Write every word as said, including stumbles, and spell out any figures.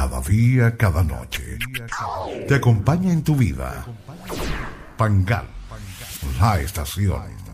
cada día, cada noche. Te acompaña en tu vida. Pangal, la estación.